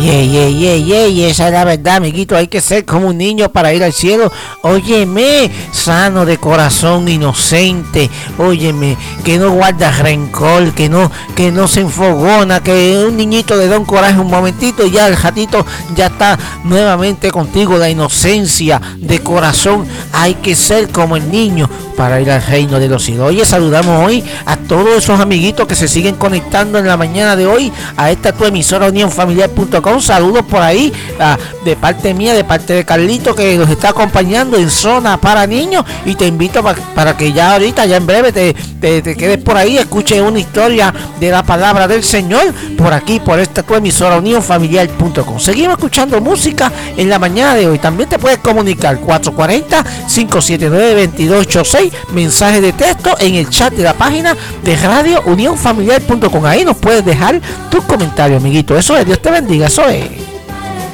Esa es la verdad, amiguito. Hay que ser como un niño para ir al cielo. Óyeme, sano de corazón, inocente. Óyeme, que no guarda rencor, que no se enfogona, que un niñito le da un coraje un momentito y ya el ratito ya está nuevamente contigo. La inocencia de corazón. Hay que ser como el niño para ir al reino de los cielos. Oye, saludamos hoy a todos esos amiguitos que se siguen conectando en la mañana de hoy a esta tu emisora unionfamiliar.com. Saludos por ahí de parte mía, de parte de Carlito, que nos está acompañando en Zona para Niños, y te invito para que ya ahorita, ya en breve te quedes por ahí, escuche una historia de la palabra del Señor por aquí, por esta tu emisora unionfamiliar.com. Seguimos escuchando música en la mañana de hoy. También te puedes comunicar 440-579-2286, mensaje de texto en el chat de la página de Radio Unión Familiar.com. Ahí nos puedes dejar tus comentarios, amiguito. Eso es, Dios te bendiga, eso es.